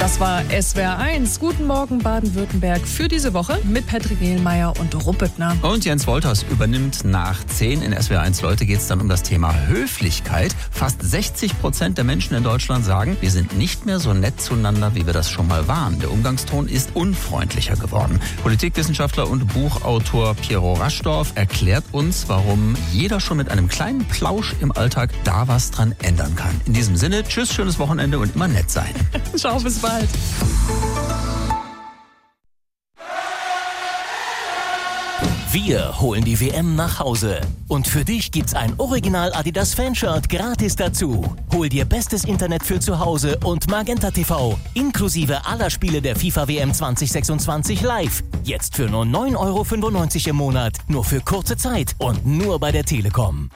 Das war SWR 1. Guten Morgen Baden-Württemberg für diese Woche mit Patrick Nehlmeier und Ruppetner. Und Jens Wolters übernimmt nach 10 in SWR 1. Leute, geht es dann um das Thema Höflichkeit. Fast 60% der Menschen in Deutschland sagen, wir sind nicht mehr so nett zueinander, wie wir das schon mal waren. Der Umgangston ist unfreundlicher geworden. Politikwissenschaftler und Buchautor Piero Raschdorf erklärt uns, warum jeder schon mit einem kleinen Plausch im Alltag da was dran ändern kann. In diesem Sinne, tschüss, schönes Wochenende und immer nett sein. Ciao, bis bald. Wir holen die WM nach Hause. Und für dich gibt's ein Original Adidas Fanshirt gratis dazu. Hol dir bestes Internet für zu Hause und Magenta TV, inklusive aller Spiele der FIFA WM 2026 live. Jetzt für nur 9,95 € im Monat, nur für kurze Zeit und nur bei der Telekom.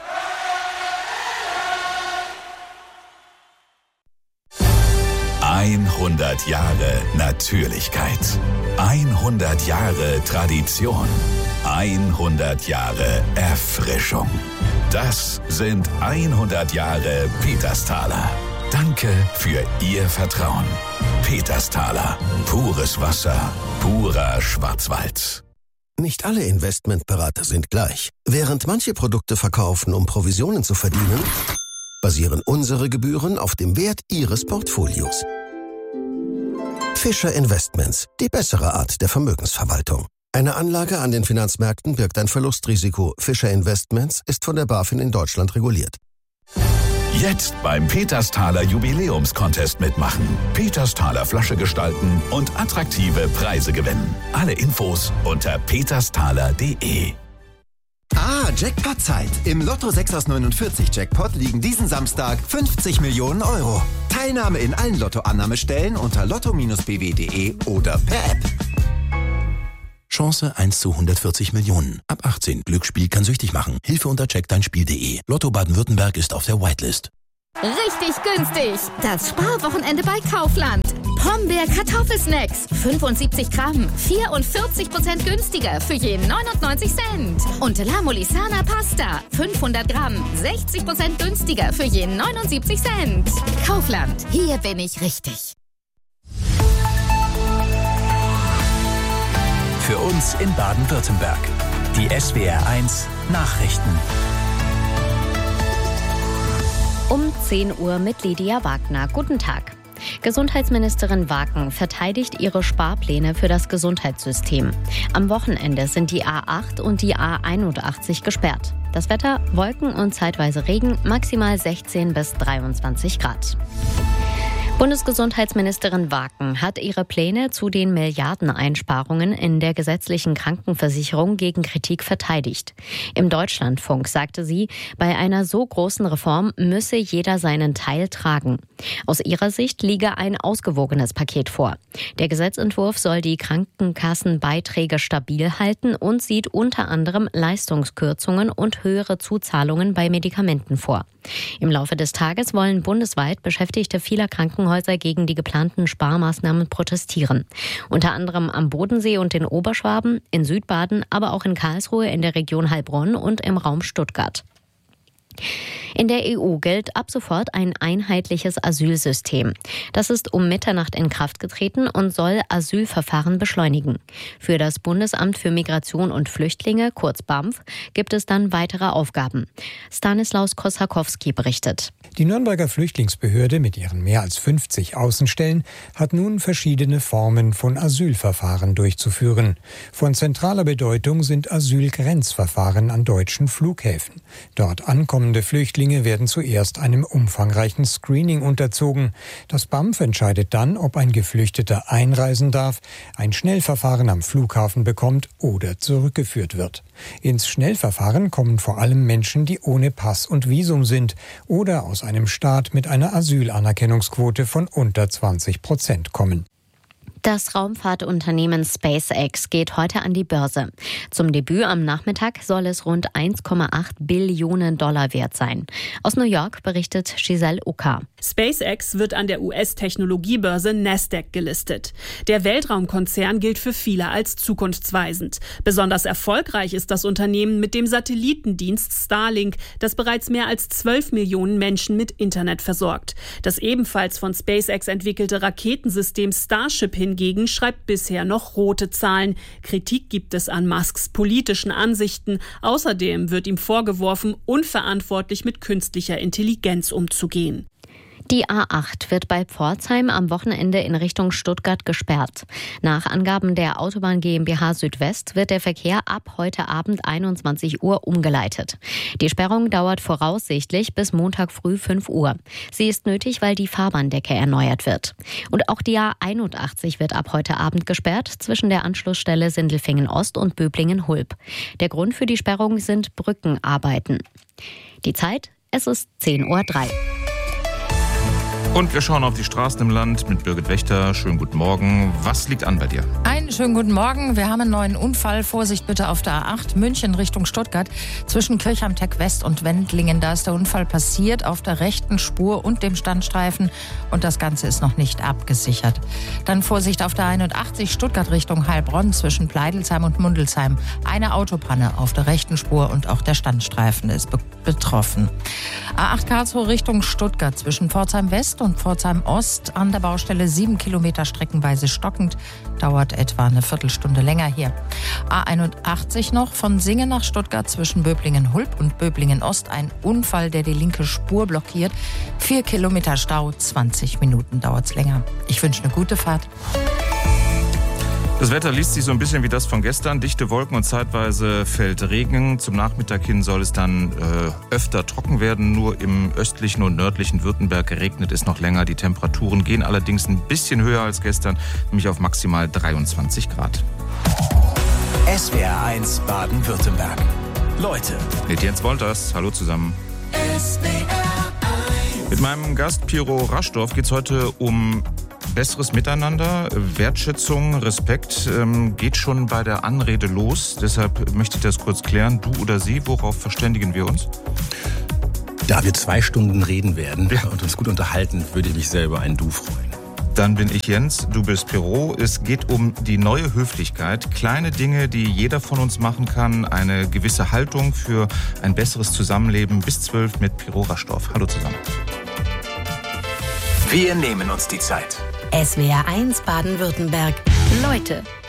100 Jahre Natürlichkeit. 100 Jahre Tradition. 100 Jahre Erfrischung. Das sind 100 Jahre Petersthaler. Danke für Ihr Vertrauen. Petersthaler. Pures Wasser. Purer Schwarzwald. Nicht alle Investmentberater sind gleich. Während manche Produkte verkaufen, um Provisionen zu verdienen, basieren unsere Gebühren auf dem Wert Ihres Portfolios. Fischer Investments, die bessere Art der Vermögensverwaltung. Eine Anlage an den Finanzmärkten birgt ein Verlustrisiko. Fischer Investments ist von der BaFin in Deutschland reguliert. Jetzt beim Petersthaler Jubiläumscontest mitmachen. Petersthaler Flasche gestalten und attraktive Preise gewinnen. Alle Infos unter petersthaler.de. Jackpot-Zeit. Im Lotto 6 aus 49 Jackpot liegen diesen Samstag 50 Millionen €. Teilnahme in allen Lottoannahmestellen unter lotto-bw.de oder per App. Chance 1 zu 140 Millionen. Ab 18. Glücksspiel kann süchtig machen. Hilfe unter checkdeinspiel.de. Lotto Baden-Württemberg ist auf der Whitelist. Richtig günstig. Das Sparwochenende bei Kaufland. Pombeer Kartoffelsnacks. 75 Gramm. 44% günstiger für je 99 Cent. Und La Molisana Pasta. 500 Gramm. 60% günstiger für je 79 Cent. Kaufland. Hier bin ich richtig. Für uns in Baden-Württemberg. Die SWR 1 Nachrichten. Um 10 Uhr mit Lydia Wagner. Guten Tag. Gesundheitsministerin Waken verteidigt ihre Sparpläne für das Gesundheitssystem. Am Wochenende sind die A8 und die A81 gesperrt. Das Wetter: Wolken und zeitweise Regen, maximal 16 bis 23 Grad. Bundesgesundheitsministerin Waken hat ihre Pläne zu den Milliardeneinsparungen in der gesetzlichen Krankenversicherung gegen Kritik verteidigt. Im Deutschlandfunk sagte sie, bei einer so großen Reform müsse jeder seinen Teil tragen. Aus ihrer Sicht liege ein ausgewogenes Paket vor. Der Gesetzentwurf soll die Krankenkassenbeiträge stabil halten und sieht unter anderem Leistungskürzungen und höhere Zuzahlungen bei Medikamenten vor. Im Laufe des Tages wollen bundesweit Beschäftigte vieler Krankenhäuser gegen die geplanten Sparmaßnahmen protestieren. Unter anderem am Bodensee und in Oberschwaben, in Südbaden, aber auch in Karlsruhe, in der Region Heilbronn und im Raum Stuttgart. In der EU gilt ab sofort ein einheitliches Asylsystem. Das ist um Mitternacht in Kraft getreten und soll Asylverfahren beschleunigen. Für das Bundesamt für Migration und Flüchtlinge, kurz BAMF, gibt es dann weitere Aufgaben. Stanislaus Kosakowski berichtet. Die Nürnberger Flüchtlingsbehörde mit ihren mehr als 50 Außenstellen hat nun verschiedene Formen von Asylverfahren durchzuführen. Von zentraler Bedeutung sind Asylgrenzverfahren an deutschen Flughäfen. Dort ankommende Flüchtlinge werden zuerst einem umfangreichen Screening unterzogen. Das BAMF entscheidet dann, ob ein Geflüchteter einreisen darf, ein Schnellverfahren am Flughafen bekommt oder zurückgeführt wird. Ins Schnellverfahren kommen vor allem Menschen, die ohne Pass und Visum sind oder aus einem Staat mit einer Asylanerkennungsquote von unter 20% kommen. Das Raumfahrtunternehmen SpaceX geht heute an die Börse. Zum Debüt am Nachmittag soll es rund 1,8 Billionen Dollar wert sein. Aus New York berichtet Giselle Ucker. SpaceX wird an der US-Technologiebörse Nasdaq gelistet. Der Weltraumkonzern gilt für viele als zukunftsweisend. Besonders erfolgreich ist das Unternehmen mit dem Satellitendienst Starlink, das bereits mehr als 12 Millionen Menschen mit Internet versorgt. Das ebenfalls von SpaceX entwickelte Raketensystem Starship hingegen schreibt bisher noch rote Zahlen. Kritik gibt es an Musks politischen Ansichten. Außerdem wird ihm vorgeworfen, unverantwortlich mit künstlicher Intelligenz umzugehen. Die A8 wird bei Pforzheim am Wochenende in Richtung Stuttgart gesperrt. Nach Angaben der Autobahn GmbH Südwest wird der Verkehr ab heute Abend 21 Uhr umgeleitet. Die Sperrung dauert voraussichtlich bis Montag früh 5 Uhr. Sie ist nötig, weil die Fahrbahndecke erneuert wird. Und auch die A81 wird ab heute Abend gesperrt zwischen der Anschlussstelle Sindelfingen Ost und Böblingen-Hulb. Der Grund für die Sperrung sind Brückenarbeiten. Die Zeit, es ist 10:03 Uhr. Und wir schauen auf die Straßen im Land mit Birgit Wächter. Schönen guten Morgen. Was liegt an bei dir? Einen schönen guten Morgen. Wir haben einen neuen Unfall. Vorsicht bitte auf der A8 München Richtung Stuttgart zwischen Kirchheim-Teck West und Wendlingen. Da ist der Unfall passiert auf der rechten Spur und dem Standstreifen. Und das Ganze ist noch nicht abgesichert. Dann Vorsicht auf der 81 Stuttgart Richtung Heilbronn zwischen Pleidelsheim und Mundelsheim. Eine Autopanne auf der rechten Spur und auch der Standstreifen ist betroffen. A8 Karlsruhe Richtung Stuttgart zwischen Pforzheim West und Pforzheim Ost an der Baustelle 7 Kilometer streckenweise stockend. Dauert etwa eine Viertelstunde länger hier. A81 noch von Singen nach Stuttgart zwischen Böblingen-Hulb und Böblingen-Ost. Ein Unfall, der die linke Spur blockiert. 4 Kilometer Stau, 20 Minuten dauert's länger. Ich wünsche eine gute Fahrt. Das Wetter liest sich so ein bisschen wie das von gestern. Dichte Wolken und zeitweise fällt Regen. Zum Nachmittag hin soll es dann öfter trocken werden. Nur im östlichen und nördlichen Württemberg regnet es noch länger. Die Temperaturen gehen allerdings ein bisschen höher als gestern, nämlich auf maximal 23 Grad. SWR1 Baden-Württemberg. Leute. Mit Jens Wolters. Hallo zusammen. Mit meinem Gast Piro Raschdorf geht es heute um besseres Miteinander, Wertschätzung, Respekt geht schon bei der Anrede los. Deshalb möchte ich das kurz klären. Du oder sie, worauf verständigen wir uns? Da wir 2 Stunden reden werden und uns gut unterhalten, würde ich mich sehr über ein Du freuen. Dann bin ich Jens, du bist Piro. Es geht um die neue Höflichkeit. Kleine Dinge, die jeder von uns machen kann. Eine gewisse Haltung für ein besseres Zusammenleben. Bis 12 mit Piro Raschdorf. Hallo zusammen. Wir nehmen uns die Zeit. SWR1 Baden-Württemberg. Leute.